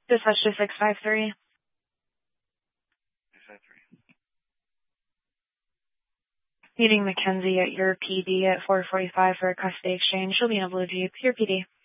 Dispatch to 653. 653. Meeting Mackenzie at your PD at 445 for a custody exchange. She'll be in a blue Jeep. Your PD.